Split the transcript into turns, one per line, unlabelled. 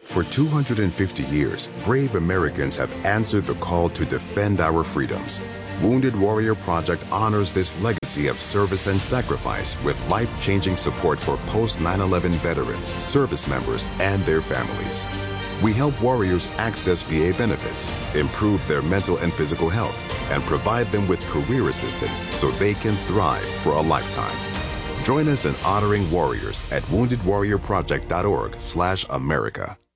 For 250 years, brave Americans have answered the call to defend our freedoms. Wounded Warrior Project honors this legacy of service and sacrifice with life-changing support for post-9/11 veterans, service members, and their families. We help warriors access VA benefits, improve their mental and physical health, and provide them with career assistance so they can thrive for a lifetime. Join us in honoring warriors at woundedwarriorproject.org/America.